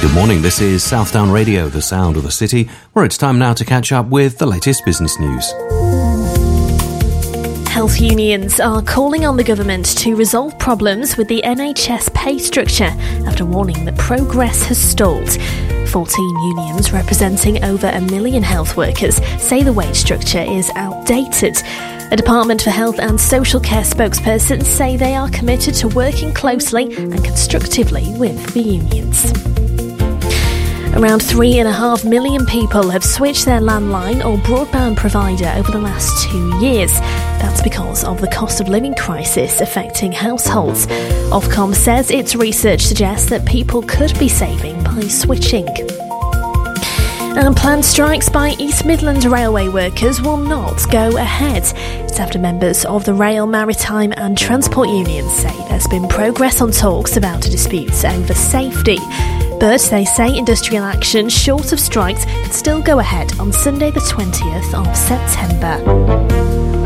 Good morning, this is Southdown Radio, the sound of the city, where it's time now to catch up with the latest business news. Health unions are calling on the government to resolve problems with the NHS pay structure after warning that progress has stalled. 14 unions representing over 1 million health workers say the wage structure is outdated. A Department for Health and Social Care spokesperson say they are committed to working closely and constructively with the unions. Around 3.5 million people have switched their landline or broadband provider over the last 2 years. That's because of the cost of living crisis affecting households. Ofcom says its research suggests that people could be saving by switching. And planned strikes by East Midlands Railway workers will not go ahead. It's after members of the Rail, Maritime and Transport unions say there's been progress on talks about disputes over safety. But they say industrial action short of strikes could still go ahead on Sunday the 20th of September.